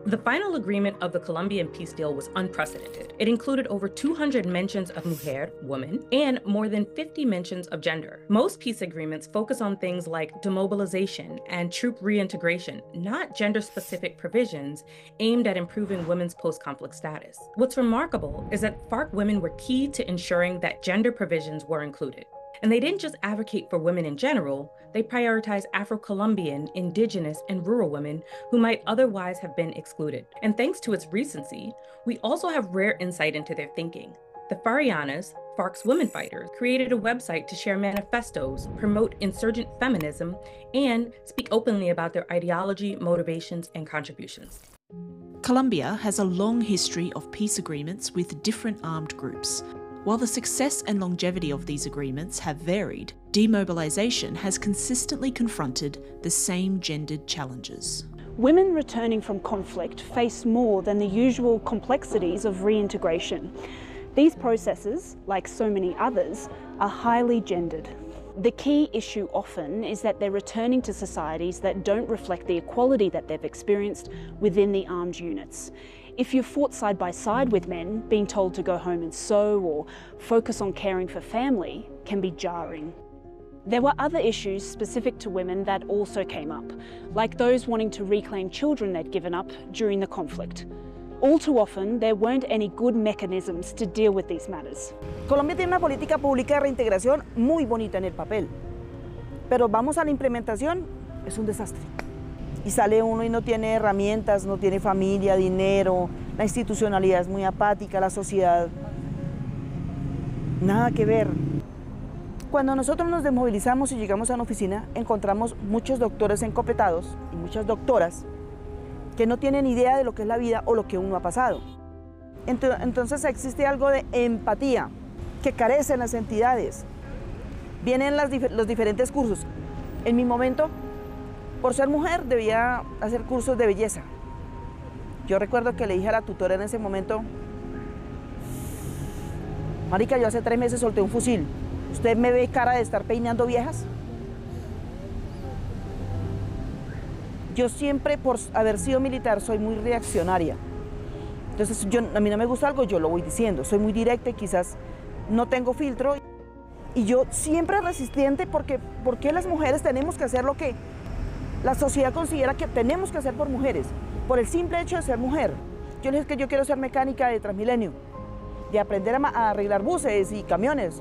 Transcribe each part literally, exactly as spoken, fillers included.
The final agreement of the Colombian peace deal was unprecedented. It included over two hundred mentions of mujer, woman, and more than fifty mentions of gender. Most peace agreements focus on things like demobilization and troop reintegration, not gender-specific provisions aimed at improving women's post-conflict status. What's remarkable is that FARC women were key to ensuring that gender provisions were included. And they didn't just advocate for women in general, they prioritized Afro-Colombian, indigenous, and rural women who might otherwise have been excluded. And thanks to its recency, we also have rare insight into their thinking. The Farrianas, FARC's women fighters, created a website to share manifestos, promote insurgent feminism, and speak openly about their ideology, motivations, and contributions. Colombia has a long history of peace agreements with different armed groups. While the success and longevity of these agreements have varied, demobilisation has consistently confronted the same gendered challenges. Women returning from conflict face more than the usual complexities of reintegration. These processes, like so many others, are highly gendered. The key issue often is that they're returning to societies that don't reflect the equality that they've experienced within the armed units. If you've fought side by side with men, being told to go home and sew or focus on caring for family can be jarring. There were other issues specific to women that also came up, like those wanting to reclaim children they'd given up during the conflict. All too often, there weren't any good mechanisms to deal with these matters. Colombia tiene una política pública de reintegración muy bonita en el papel, pero vamos a la implementación, es un desastre. Y sale uno y no tiene herramientas, no tiene familia, dinero, la institucionalidad es muy apática, la sociedad, nada que ver. Cuando nosotros nos desmovilizamos y llegamos a una oficina, encontramos muchos doctores encopetados y muchas doctoras que no tienen idea de lo que es la vida o lo que uno ha pasado. Entonces existe algo de empatía que carecen las entidades. Vienen las, los diferentes cursos. En mi momento, por ser mujer, debía hacer cursos de belleza. Yo recuerdo que le dije a la tutora en ese momento, marica, yo hace tres meses solté un fusil. ¿Usted me ve cara de estar peinando viejas? Yo siempre, por haber sido militar, soy muy reaccionaria. Entonces, yo, a mí no me gusta algo, yo lo voy diciendo. Soy muy directa y quizás no tengo filtro. Y yo siempre resistente porque, porque las mujeres tenemos que hacer lo que la sociedad considera que tenemos que hacer por mujeres, por el simple hecho de ser mujer. Yo les dije que yo quiero ser mecánica de Transmilenio, de aprender a, a arreglar buses y camiones.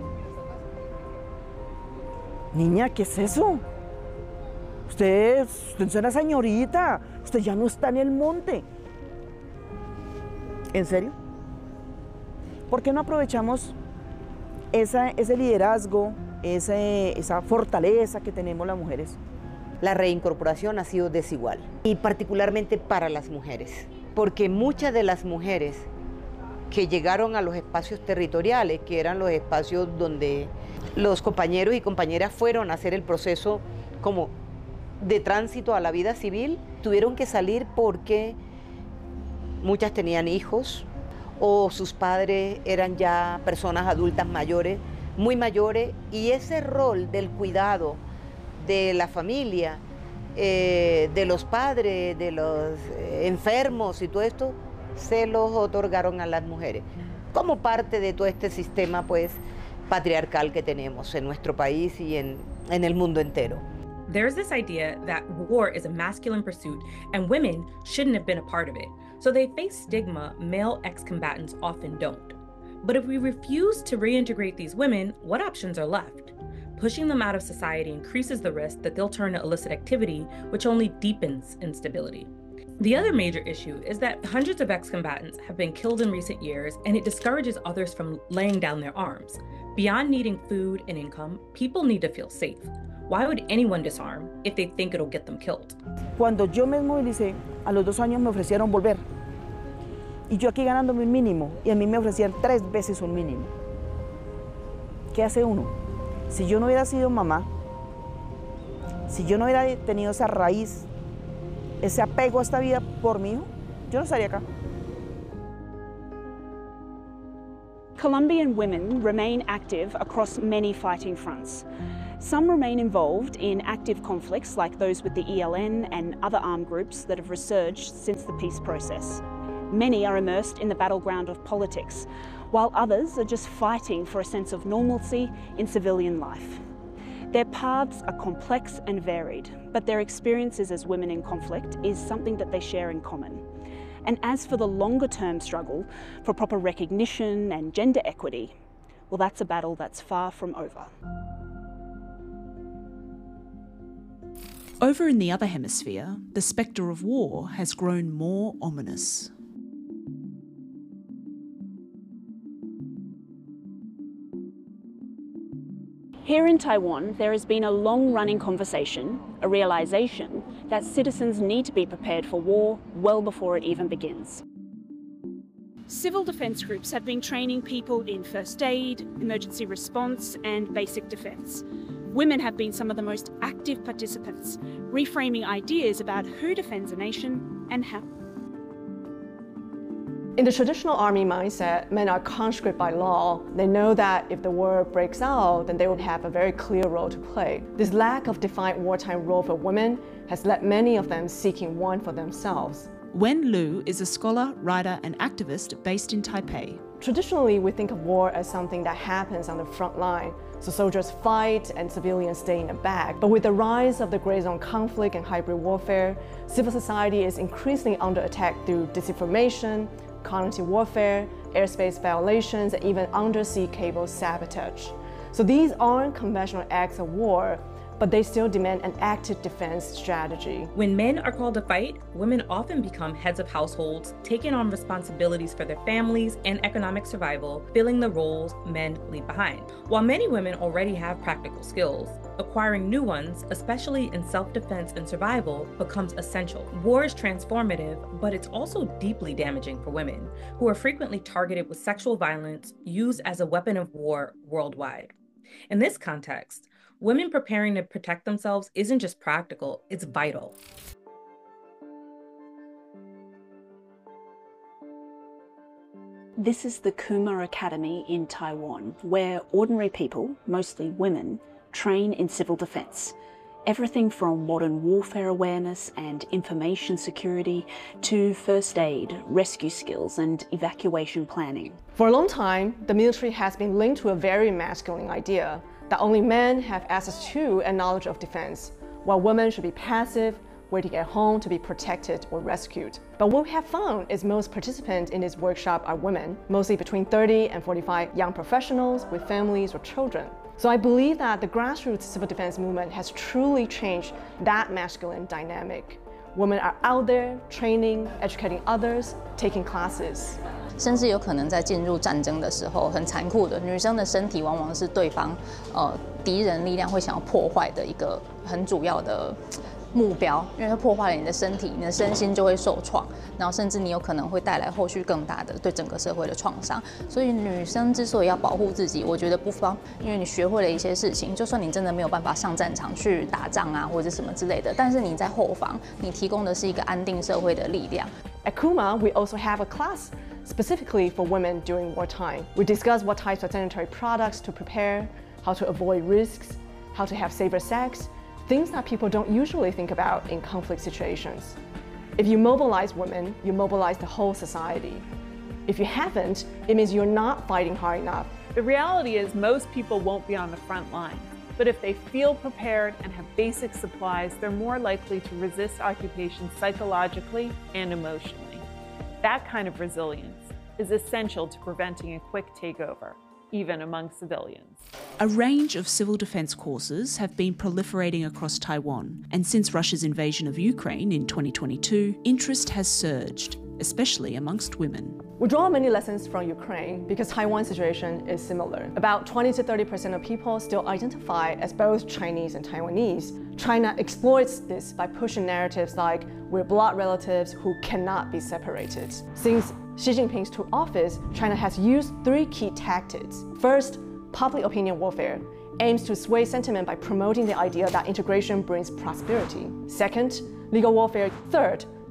Niña, ¿qué es eso? Usted, usted es una señorita, usted ya no está en el monte. ¿En serio? ¿Por qué no aprovechamos esa, ese liderazgo, ese, esa fortaleza que tenemos las mujeres? La reincorporación ha sido desigual, y particularmente para las mujeres, porque muchas de las mujeres que llegaron a los espacios territoriales, que eran los espacios donde los compañeros y compañeras fueron a hacer el proceso como de tránsito a la vida civil, tuvieron que salir porque muchas tenían hijos o sus padres eran ya personas adultas mayores, muy mayores, y ese rol del cuidado de la familia, eh, de los padres, de los eh, enfermos y todo esto, se los otorgaron a las mujeres, como parte de todo este sistema pues patriarcal que tenemos en nuestro país y en, en el mundo entero. There's this idea that war is a masculine pursuit and women shouldn't have been a part of it, so they face stigma male ex-combatants often don't. But if we refuse to reintegrate these women, what options are left? Pushing them out of society increases the risk that they'll turn to illicit activity, which only deepens instability. The other major issue is that hundreds of ex-combatants have been killed in recent years, and it discourages others from laying down their arms. Beyond needing food and income, people need to feel safe. Why would anyone disarm if they think it'll get them killed? Cuando yo me movilicé, a los dos años me ofrecieron volver. Y yo aquí ganándome un mínimo, y a mí me ofrecían tres veces un mínimo. ¿Qué hace uno? Si yo no hubiera sido mamá, si yo no hubiera tenido esa raíz, ese apego a esta vida por mi hijo, yo no estaría acá. Colombian women remain active across many fighting fronts. Some remain involved in active conflicts like those with the E L N and other armed groups that have resurged since the peace process. Many are immersed in the battleground of politics, while others are just fighting for a sense of normalcy in civilian life. Their paths are complex and varied, but their experiences as women in conflict is something that they share in common. And as for the longer-term struggle for proper recognition and gender equity, well, that's a battle that's far from over. Over in the other hemisphere, the spectre of war has grown more ominous. Here in Taiwan, there has been a long-running conversation, a realisation, that citizens need to be prepared for war well before it even begins. Civil defence groups have been training people in first aid, emergency response and basic defence. Women have been some of the most active participants, reframing ideas about who defends a nation and how. In the traditional army mindset, men are conscript by law. They know that if the war breaks out, then they will have a very clear role to play. This lack of defined wartime role for women has led many of them seeking one for themselves. Wen Lu is a scholar, writer and activist based in Taipei. Traditionally, we think of war as something that happens on the front line. So soldiers fight and civilians stay in the back. But with the rise of the gray zone conflict and hybrid warfare, civil society is increasingly under attack through disinformation, cognitive warfare, airspace violations, and even undersea cable sabotage. So these aren't conventional acts of war, but they still demand an active defense strategy. When men are called to fight, women often become heads of households, taking on responsibilities for their families and economic survival, filling the roles men leave behind. While many women already have practical skills, acquiring new ones, especially in self-defense and survival, becomes essential. War is transformative, but it's also deeply damaging for women, who are frequently targeted with sexual violence used as a weapon of war worldwide. In this context, women preparing to protect themselves isn't just practical, it's vital. This is the Kuma Academy in Taiwan, where ordinary people, mostly women, train in civil defense. Everything from modern warfare awareness and information security to first aid, rescue skills, and evacuation planning. For a long time, the military has been linked to a very masculine idea that only men have access to and knowledge of defense, while women should be passive, waiting at home to be protected or rescued. But what we have found is most participants in this workshop are women, mostly between thirty and forty-five young professionals with families or children. So I believe that the grassroots civil defense movement has truly changed that masculine dynamic. Women are out there training, educating others, taking classes. 甚至有可能在进入战争的时候，很残酷的，女生的身体往往是对方呃敌人力量会想要破坏的一个很主要的目标，因为它破坏了你的身体，你的身心就会受创，然后甚至你有可能会带来后续更大的对整个社会的创伤。所以女生之所以要保护自己，我觉得不妨，因为你学会了一些事情，就算你真的没有办法上战场去打仗啊，或者什么之类的，但是你在后方，你提供的是一个安定社会的力量。 At Kuma, we also have a class specifically for women during wartime. We discuss what types of sanitary products to prepare, how to avoid risks, how to have safer sex, things that people don't usually think about in conflict situations. If you mobilize women, you mobilize the whole society. If you haven't, it means you're not fighting hard enough. The reality is most people won't be on the front line, but if they feel prepared and have basic supplies, they're more likely to resist occupation psychologically and emotionally. That kind of resilience is essential to preventing a quick takeover, even among civilians. A range of civil defense courses have been proliferating across Taiwan, and since Russia's invasion of Ukraine in twenty twenty-two, interest has surged, especially amongst women. We draw many lessons from Ukraine because Taiwan's situation is similar. About twenty to thirty percent of people still identify as both Chinese and Taiwanese. China exploits this by pushing narratives like we're blood relatives who cannot be separated. Since Xi Jinping's took office, China has used three key tactics. First, public opinion warfare aims to sway sentiment by promoting the idea that integration brings prosperity. Second, legal warfare. Third,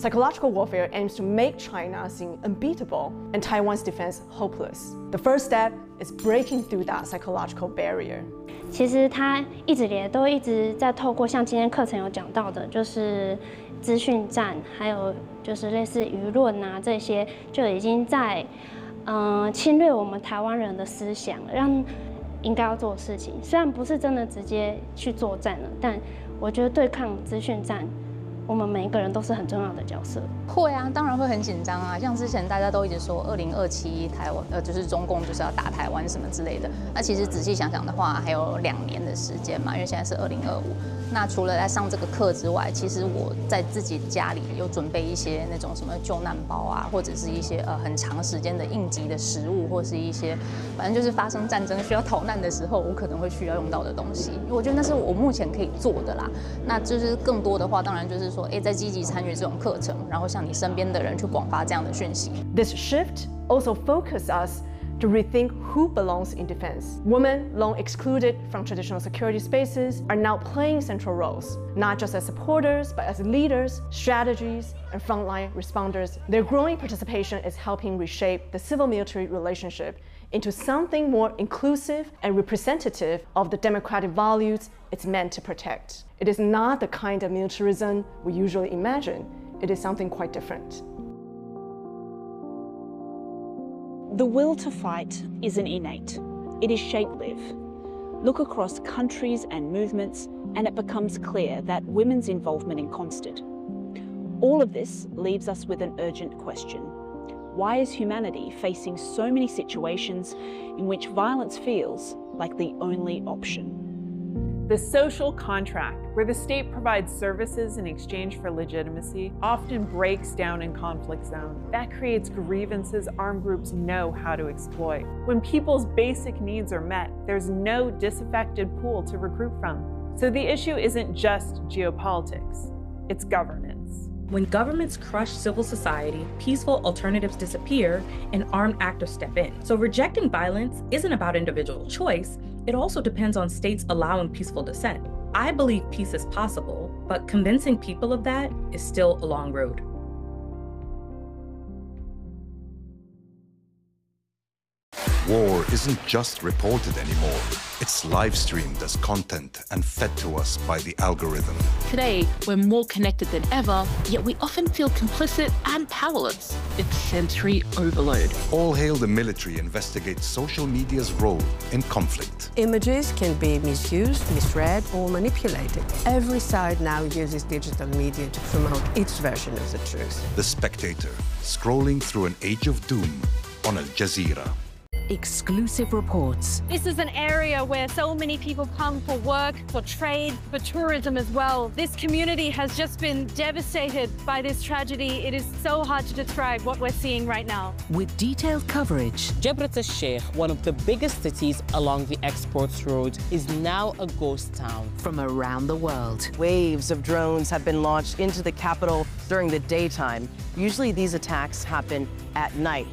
Psychological warfare aims to make China seem unbeatable and Taiwan's defense hopeless. The first step is breaking through that psychological barrier. 其实他一直也都一直在透过像今天课程有讲到的，就是资讯战，还有就是类似舆论啊这些，就已经在嗯、呃、侵略我们台湾人的思想，让应该要做的事情。虽然不是真的直接去作战了，但我觉得对抗资讯战，我们每一个人都是很重要的角色。 会啊，当然会很紧张啊。像之前大家都一直说，二零二七台湾呃就是中共就是要打台湾什么之类的。那其实仔细想想的话，还有两年的时间嘛，因为现在是二零二五。那除了在上这个课之外，其实我在自己家里有准备一些那种什么救难包啊，或者是一些呃很长时间的应急的食物，或是一些反正就是发生战争需要逃难的时候，我可能会需要用到的东西。因为我觉得那是我目前可以做的啦。那就是更多的话，当然就是说，哎，在积极参与这种课程，然后向你身边的人去广发这样的讯息。 This shift also focuses us to rethink who belongs in defense. Women, long excluded from traditional security spaces, are now playing central roles, not just as supporters, but as leaders, strategies, and frontline responders. Their growing participation is helping reshape the civil-military relationship into something more inclusive and representative of the democratic values it's meant to protect. It is not the kind of militarism we usually imagine. It is something quite different. The will to fight isn't innate, it is shape-lived. Look across countries and movements and it becomes clear that women's involvement in constant. All of this leaves us with an urgent question. Why is humanity facing so many situations in which violence feels like the only option? The social contract, where the state provides services in exchange for legitimacy, often breaks down in conflict zones. That creates grievances armed groups know how to exploit. When people's basic needs are met, there's no disaffected pool to recruit from. So the issue isn't just geopolitics, it's governance. When governments crush civil society, peaceful alternatives disappear and armed actors step in. So rejecting violence isn't about individual choice, it also depends on states allowing peaceful dissent. I believe peace is possible, but convincing people of that is still a long road. War isn't just reported anymore. It's live streamed as content and fed to us by the algorithm. Today, we're more connected than ever, yet we often feel complicit and powerless. It's sensory overload. All Hail the Military investigates social media's role in conflict. Images can be misused, misread, or manipulated. Every side now uses digital media to promote its version of the truth. The Spectator, scrolling through an age of doom on Al Jazeera. Exclusive reports. This is an area where so many people come for work, for trade, for tourism as well. This community has just been devastated by this tragedy. It is so hard to describe what we're seeing right now. With detailed coverage. Jebret al-Sheikh, one of the biggest cities along the exports road, is now a ghost town. From around the world. Waves of drones have been launched into the capital during the daytime. Usually these attacks happen at night.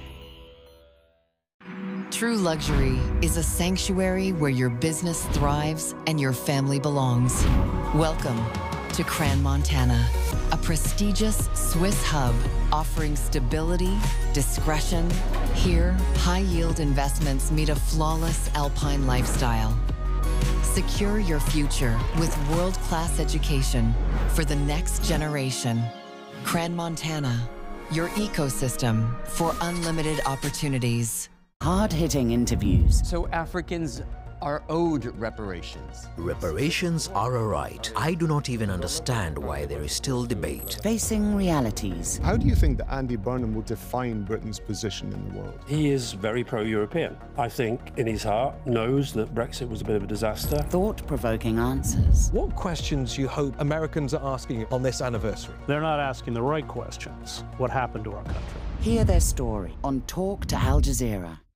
True Luxury is a sanctuary where your business thrives and your family belongs. Welcome to Crans-Montana, a prestigious Swiss hub offering stability, discretion. Here, high-yield investments meet a flawless alpine lifestyle. Secure your future with world-class education for the next generation. Crans-Montana, your ecosystem for unlimited opportunities. Hard-hitting interviews. So Africans are owed reparations. Reparations are a right. I do not even understand why there is still debate. Facing realities. How do you think that Andy Burnham will define Britain's position in the world? He is very pro-European. I think in his heart knows that Brexit was a bit of a disaster. Thought-provoking answers. What questions do you hope Americans are asking on this anniversary? They're not asking the right questions. What happened to our country? Hear their story on Talk to Al Jazeera.